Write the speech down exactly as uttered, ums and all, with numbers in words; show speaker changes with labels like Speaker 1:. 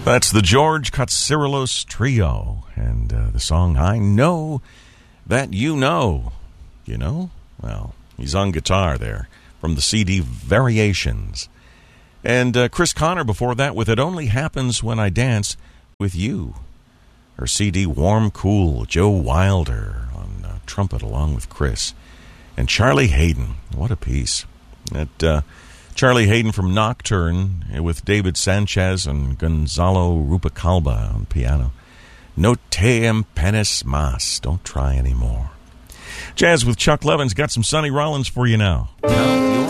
Speaker 1: That's the George Katsirilos Trio, and uh, the song I Know That You Know. You know? Well, he's on guitar there from the C D Variations. And uh, Chris Connor before that with It Only Happens When I Dance With You. Her C D Warm Cool, Joe Wilder on uh, trumpet along with Chris. And Charlie Hayden, what a piece. That, uh, Charlie Hayden from Nocturne with David Sanchez and Gonzalo Rupacalba on piano. No te empenes mas. Don't try anymore. Jazz with Chuck Levin's got some Sonny Rollins for you now. No.